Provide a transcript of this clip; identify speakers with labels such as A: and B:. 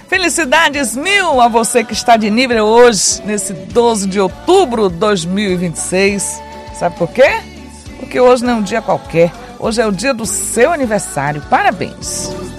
A: Felicidades mil a você que está de nível hoje, nesse 12 de outubro de 2026. Sabe por quê? Porque hoje não é um dia qualquer. Hoje é o dia do seu aniversário. Parabéns!